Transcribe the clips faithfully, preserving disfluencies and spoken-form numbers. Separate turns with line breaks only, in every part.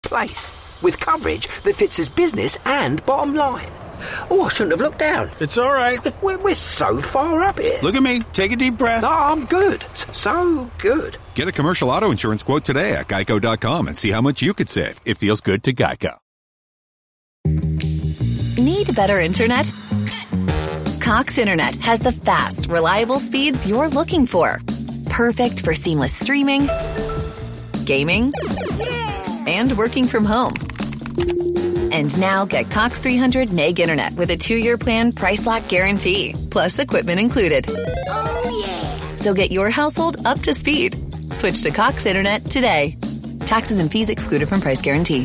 place with coverage that fits his business and bottom line. Oh, I shouldn't have looked down.
It's all right.
We're, we're so far up here.
Look at me. Take a deep breath.
No, I'm good. So good.
Get a commercial auto insurance quote today at geico dot com and see how much you could save. It feels good to Geico.
Need better internet? Cox Internet has the fast, reliable speeds you're looking for. Perfect for seamless streaming, gaming, and working from home. And now get Cox three hundred meg internet with a two-year plan price lock guarantee, plus equipment included.
Oh, yeah.
So get your household up to speed. Switch to Cox Internet today. Taxes and fees excluded from price guarantee.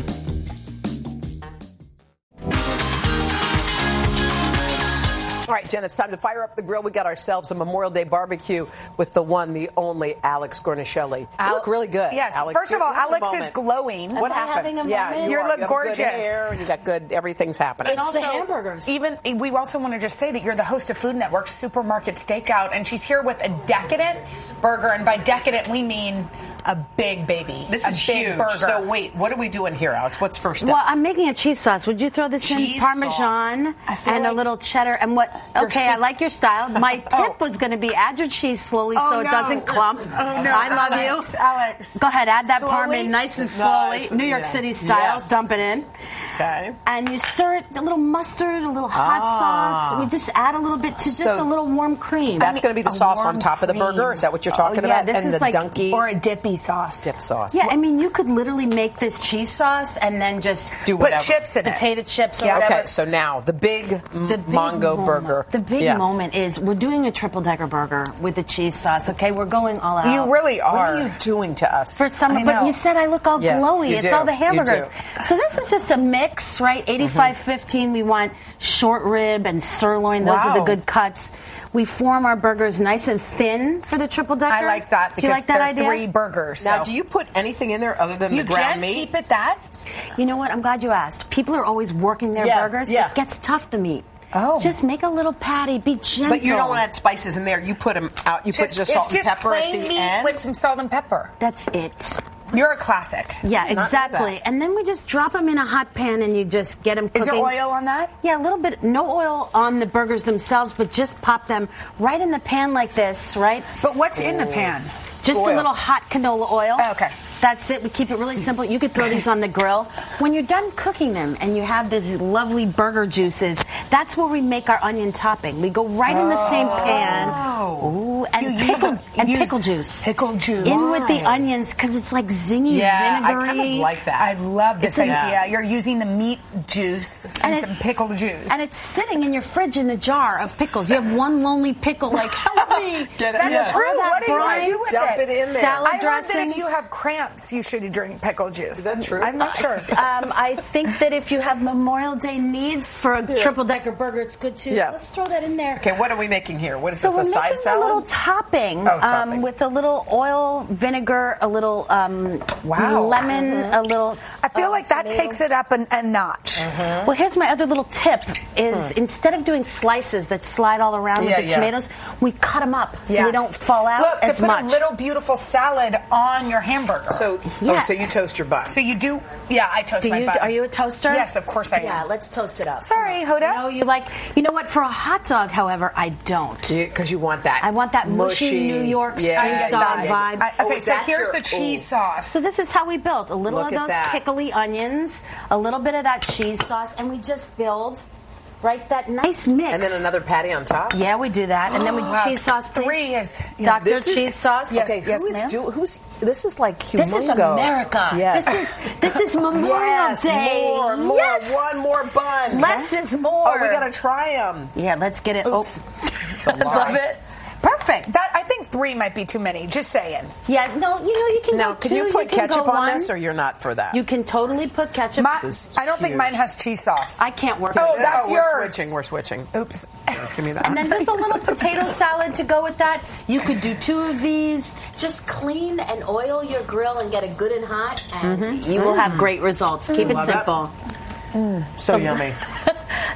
All right, Jen, it's time to fire up the grill. We got ourselves a Memorial Day barbecue with the one, the only Alex Gornishelli. You
Al-
look really good.
Yes.
Alex.
First of all,
You're
Alex is glowing.
What
Am I
happened?
having a
yeah,
moment?
you,
You
are.
look
you have
gorgeous.
Good hair, and you got good. Everything's happening.
And also,
the hamburgers.
Even we also want to just say that you're the host of Food Network's Supermarket Stakeout, and she's here with a decadent burger, and by decadent we mean a big baby.
This
a
is
big
huge.
burger.
So wait, what are we doing here, Alex? What's first step?
Well, I'm making a cheese sauce. Would you throw this
Cheese
in? Parmesan
sauce. I
and
feel
a
like
little cheddar. And what?
You're
Okay, I
speak-
like your style. My tip
Oh.
was going to be add your cheese slowly
Oh,
so it
no.
doesn't clump.
Oh, no.
I love
Alex,
you.
Alex.
Go ahead, add that
Slowly?
parmesan nice and slowly,
Nice.
New York
Yeah.
City style.
Yes.
Dump it in.
Okay.
And you stir it, a little mustard, a little hot
Ah.
sauce. We just add a little bit to just
So
a little warm cream.
That's going to be the
a
sauce
warm
on top of the
cream.
burger? Is that what you're talking
Oh, yeah,
about?
this
and
is
the
like-
dunky
Or a dippy sauce.
dip sauce.
Yeah, I mean, you could literally make this cheese sauce and then just
Do
Put
whatever.
chips in it.
potato chips or
Yeah.
whatever.
Okay, so now the big,
The big
Mongo
moment,
burger.
The big
Yeah.
moment is we're doing a triple decker burger with the cheese sauce. Okay, we're going all out.
You really are.
What are you doing to us?
for summer,
I
but
know.
you said I look all
Yeah,
glowy.
you
It's
do.
all the
You
hamburgers.
do.
So this is just a mix, right? eighty-five fifteen. We want short rib and sirloin. Those are the
Wow.
good cuts. We form our burgers nice and thin for the triple decker.
I like that
Do you
because
like that
there are
idea?
three burgers.
Now,
so.
do you put anything in there other than
You
the ground
just
meat?
keep it that?
You know what? I'm glad you asked. People are always working their
Yeah,
burgers.
yeah.
It gets tough, the meat.
Oh.
Just make a little patty. Be gentle.
But you don't want to add spices in there. You put them out. You put just salt
it's
and
just
pepper at
plain
the
meat
end.
with some salt and pepper.
That's it.
You're a classic.
Yeah,
Not know
exactly.
that.
And then we just drop them in a hot pan and you just get them cooking.
Is there oil on that?
Yeah, a little bit. No oil on the burgers themselves, but just pop them right in the pan like this, right?
But what's in the pan?
Just
Oil.
a little hot canola oil.
Oh, okay.
That's it. We keep it really simple. You could throw these on the grill. When you're done cooking them and you have these lovely burger juices, that's where we make our onion topping. We go right in the same pan. Ooh, and
You use-
pickle
you
and
use
pickle juice.
pickle juice.
In with the
Why?
onions because it's like zingy,
Yeah, I
vinegary.
kind of like that.
I love this
It's a-
idea. You're using the meat juice and,
And it-
some pickle juice.
And it's sitting in your fridge in the jar of pickles. You have one lonely pickle, like, help me.
Get it.
That's
Yeah.
true.
That
What are you going
brine,
to do with
dump
it?
it in there.
Salad
I heard that
dressings.
if you have cramps, you should drink pickle juice. Is
that true?
I'm not sure.
Um, I think that if you have Memorial Day needs for a triple decker burger, it's good too.
Yeah.
Let's throw that in there.
Okay, what are we making here? What is
So
this,
we're
a side
making
salad?
a little topping,
Oh, topping.
Um, with a little oil, vinegar, a little um,
Wow.
lemon, a little.
I feel
uh,
like that
tomato.
takes it up a, a notch.
Well, here's my other little tip: is instead of doing slices that slide all around
Yeah,
with the
yeah.
tomatoes, we cut them up so
Yes.
they don't fall out
Look,
as
to put
much.
a little beautiful salad on your hamburger.
So,
Yeah.
oh, so you toast your bun.
So you do, yeah, I toast
Do
my
you?
bun.
Are you a toaster?
Yes, of course I am.
Yeah, let's toast it up.
Sorry, Hoda.
No, you like. You know what? For a hot dog, however, I don't.
Because you want that.
I want that mushy, New York
Yeah,
street
yeah,
dog
yeah.
vibe.
I, okay,
Oh,
so
that's
here's
your-
the cheese
ooh.
sauce.
So this is how we built a little
Look
of
at
those
that.
pickly onions, a little bit of that cheese sauce, and we just build right that nice mix.
And then another patty on top?
Yeah, we do that, and then we
Wow.
cheese sauce. Please.
Three is- yeah.
Doctor
This is-
cheese sauce.
Yes,
Okay,
yes,
who is
ma'am.
do, who's this is like humongo.
This is America.
Yes.
This is this is Memorial
yes,
Day.
more, more,
Yes.
one more bun.
Less is more.
Oh, we gotta try them.
Yeah, let's get it.
Oops.
Oh,
It's a lot.
love it. Perfect.
That I think three might be too many. Just saying.
Yeah, no, you know you can
Now,
go
can
two,
you put
can
ketchup
go
on
one.
this, or you're not for that?
You can totally put ketchup.
My,
This is
I don't think
huge.
mine has cheese sauce.
I can't work.
Oh,
with it.
that's
we're
yours.
switching. We're switching.
Oops.
Give me that.
And then there's a little potato salad to go with that. You could do two of these. Just clean and oil your grill and get it good and hot, and you will have great results. Keep it
Love it.
simple.
so yummy.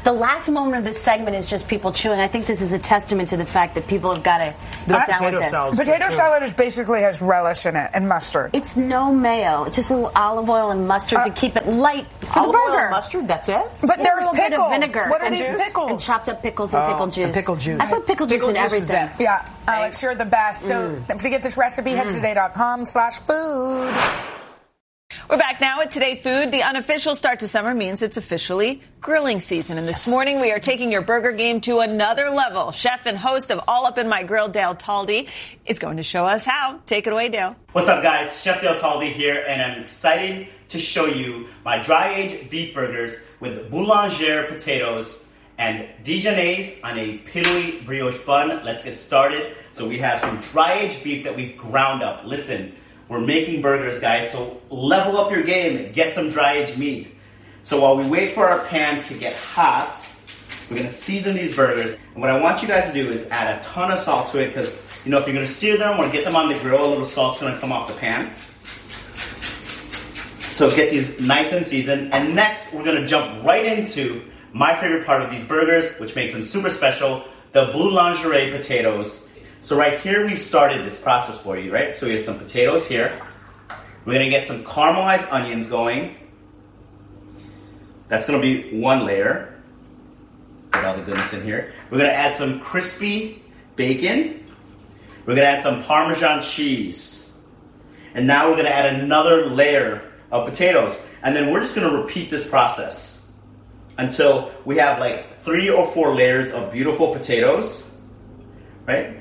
The last moment of this segment is just people chewing. I think this is a testament to the fact that people have got to get down with this.
Potato salad is basically has relish in it and mustard.
It's no mayo. It's just a little olive oil and mustard uh, to keep it light for
olive
the burger.
Oil and mustard, that's it?
But
yeah,
there's
a little
pickles.
Bit of vinegar
what are
and
these
juice?
pickles?
And chopped up pickles and
oh,
pickle juice.
And pickle juice.
I put pickle,
pickle
juice in everything.
Yeah, Alex, you're the best. So mm. to get this recipe, head to today dot com slash food.
We're back now with Today Food. The unofficial start to summer means it's officially grilling season. And this morning we are taking your burger game to another level. Chef and host of All Up in My Grill, Dale Talde, is going to show us how. Take it away, Dale.
What's up, guys? Chef Dale Talde here, and I'm excited to show you my dry-aged beef burgers with boulangère potatoes and Dijonnaise on a piddly brioche bun. Let's get started. So we have some dry-aged beef that we've ground up. Listen. We're making burgers, guys, so level up your game. Get some dry-aged meat. So while we wait for our pan to get hot, we're going to season these burgers. And what I want you guys to do is add a ton of salt to it because, you know, if you're going to sear them or get them on the grill, a little salt's going to come off the pan. So get these nice and seasoned. And next, we're going to jump right into my favorite part of these burgers, which makes them super special, the boulangère potatoes. So right here, we've started this process for you, right? So we have some potatoes here. We're going to get some caramelized onions going. That's going to be one layer. Get all the goodness in here. We're going to add some crispy bacon. We're going to add some Parmesan cheese. And now we're going to add another layer of potatoes. And then we're just going to repeat this process until we have like three or four layers of beautiful potatoes, right?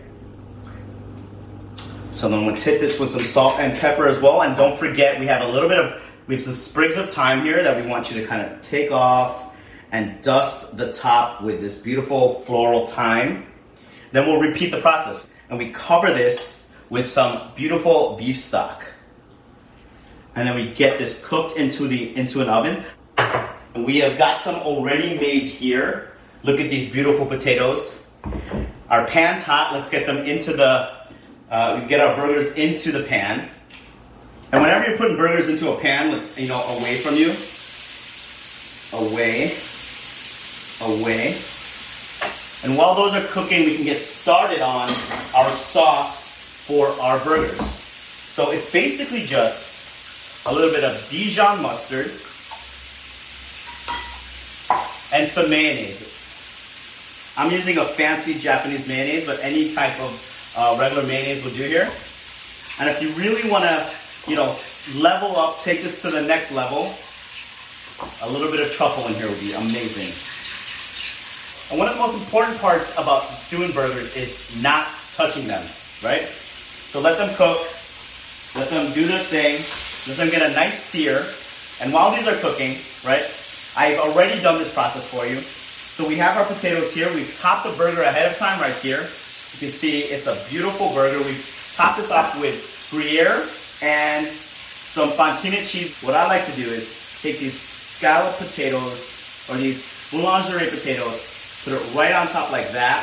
So then let's hit this with some salt and pepper as well. And don't forget, we have a little bit of, we have some sprigs of thyme here that we want you to kind of take off and dust the top with this beautiful floral thyme. Then we'll repeat the process. And we cover this with some beautiful beef stock. And then we get this cooked into the into an oven. And we have got some already made here. Look at these beautiful potatoes. Our pan's hot. Let's get them into the Uh, we get our burgers into the pan. And whenever you're putting burgers into a pan, let's, you know, away from you. Away. Away. And while those are cooking, we can get started on our sauce for our burgers. So it's basically just a little bit of Dijon mustard and some mayonnaise. I'm using a fancy Japanese mayonnaise, but any type of Uh, regular mayonnaise will do here. And if you really want to, you know, level up, take this to the next level, a little bit of truffle in here would be amazing. And one of the most important parts about doing burgers is not touching them, right? So let them cook, let them do their thing, let them get a nice sear. And while these are cooking, right, I've already done this process for you. So we have our potatoes here. We've topped the burger ahead of time right here. You can see it's a beautiful burger. We've topped this off with Gruyere and some fontina cheese. What I like to do is take these scalloped potatoes or these boulangère potatoes, put it right on top like that,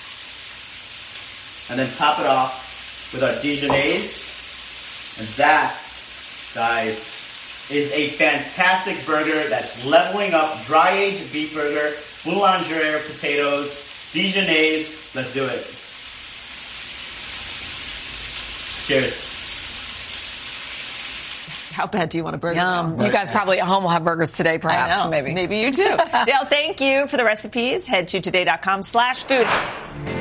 and then top it off with our Dijonnaise. And that, guys, is a fantastic burger that's leveling up. Dry-aged beef burger, boulangère potatoes, Dijonnaise. Let's do it. Cheers.
How bad do you want a burger?
Yum. You guys probably at home will have burgers today, perhaps.
I know.
Maybe.
Maybe you do. Dale, thank you for the recipes. Head to today dot com slash food.